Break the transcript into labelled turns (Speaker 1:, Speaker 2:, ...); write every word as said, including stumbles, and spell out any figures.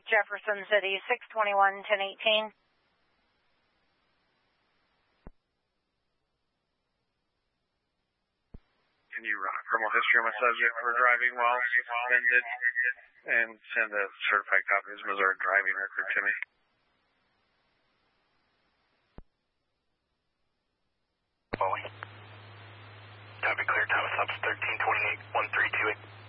Speaker 1: Jefferson City, six twenty-one, ten eighteen.
Speaker 2: Can you run a criminal history on my subject for driving while suspended and send a certified copy of his Missouri driving record to me?
Speaker 3: Following. Copy, clear. Thomas Ups thirteen twenty-eight, one three two eight.